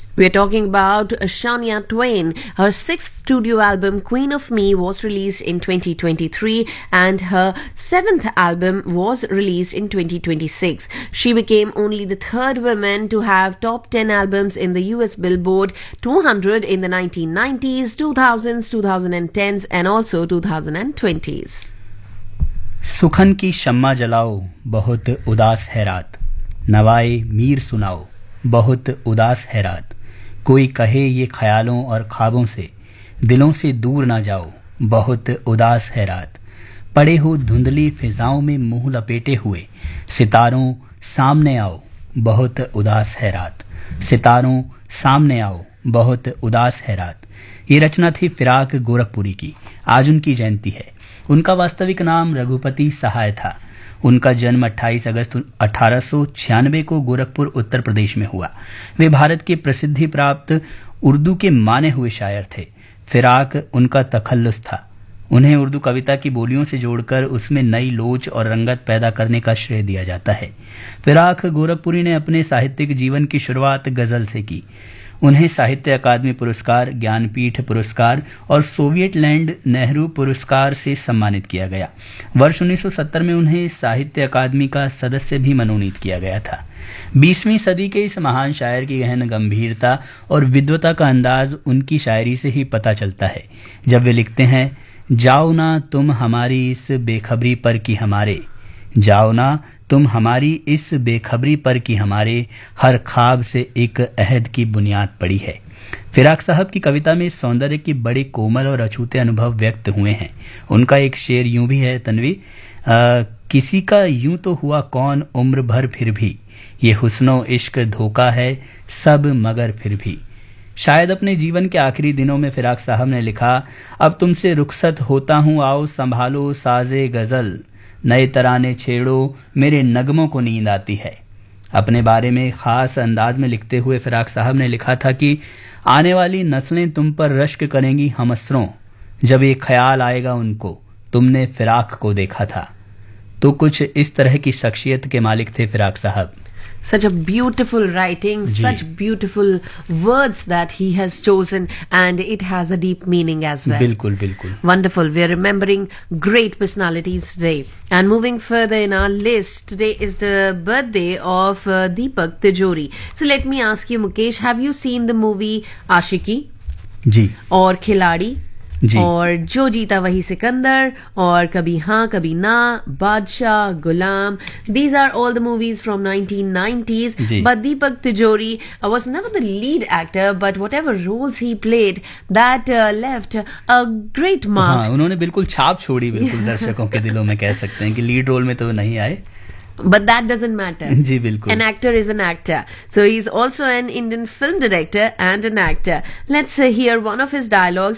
We're talking about Shania Twain. Her sixth studio album, Queen of Me, was released in 2023, and her seventh album was released in 2026. She became only the third woman to have top 10 albums in the US Billboard 200 in the 1990s, 2000s, 2010s, and also 2020s. सुखन की शम्मा जलाओ, बहुत उदास है रात, नवाए मीर सुनाओ, बहुत उदास है रात, कोई कहे ये ख्यालों और ख्वाबों से दिलों से दूर ना जाओ, बहुत उदास है रात, पड़े हो धुंधली फिजाओं में मुंह लपेटे हुए, सितारों सामने आओ, बहुत उदास है रात, सितारों सामने आओ, बहुत उदास है रात। ये रचना थी फिराक गोरखपुरी की। आज उनकी जयंती है। उनका वास्तविक नाम रघुपति सहाय था। उनका जन्म 28 अगस्त 1896 को गोरखपुर उत्तर प्रदेश में हुआ। वे भारत के प्रसिद्धि प्राप्त उर्दू के माने हुए शायर थे। फिराक उनका तखल्लुस था। उन्हें उर्दू कविता की बोलियों से जोड़कर उसमें नई लोच और रंगत पैदा करने का श्रेय दिया जाता है। फिराक गोरखपुरी ने अपने साहित्यिक जीवन की शुरुआत गजल से की। उन्हें साहित्य अकादमी पुरस्कार, ज्ञानपीठ पुरस्कार और सोवियत लैंड नेहरू पुरस्कार से सम्मानित किया गया। वर्ष 1970 में उन्हें साहित्य अकादमी का सदस्य भी मनोनीत किया गया था। 20वीं सदी के इस महान शायर की गहन गंभीरता और विद्वता का अंदाज उनकी शायरी से ही पता चलता है। जब वे लिखते हैं, जाओ ना तुम हमारी इस बेखबरी पर कि हमारे, जाओ ना तुम हमारी इस बेखबरी पर कि हमारे हर ख्वाब से एक अहद की बुनियाद पड़ी है। फिराक साहब की कविता में सौंदर्य के बड़े कोमल और अछूते अनुभव व्यक्त हुए हैं। उनका एक शेर यूं भी है, तन्वी, किसी का यूं तो हुआ कौन उम्र भर फिर भी, ये हुस्नो इश्क धोखा है सब मगर फिर भी। शायद अपने जीवन के आखिरी दिनों में फिराक साहब ने लिखा, अब तुमसे रुखसत होता हूँ, आओ संभालो साजे गजल, नए तराने छेड़ो मेरे नगमों को नींद आती है। अपने बारे में खास अंदाज में लिखते हुए फिराक साहब ने लिखा था कि आने वाली नस्लें तुम पर रश्क करेंगी हमसरों, जब एक ख्याल आएगा उनको तुमने फिराक को देखा था। तो कुछ इस तरह की शख्सियत के मालिक थे फिराक साहब। Such a beautiful writing, such beautiful words that he has chosen, and it has a deep meaning as well. बिल्कुल बिल्कुल Wonderful. We are remembering great personalities today. And moving further in our list, today is the birthday of Deepak Tijori. So let me ask you, Mukesh, have you seen the movie Aashiki? जी। और खिलाड़ी जी। और जो जीता वही सिकंदर और कभी हाँ कभी ना, बादशाह, गुलाम. These are all the movies from 1990s. Ji. But Deepak Tijori was never the lead actor, but whatever roles he played, that left a great mark. हाँ, उन्होंने बिल्कुल छाप छोड़ी, बिल्कुल दर्शकों के दिलों में कह सकते हैं कि लीड रोल में तो नहीं आए। But that doesn't matter. जी बिल्कुल। An actor is an actor. So he's also an Indian film director and an actor. Let's hear one of his dialogues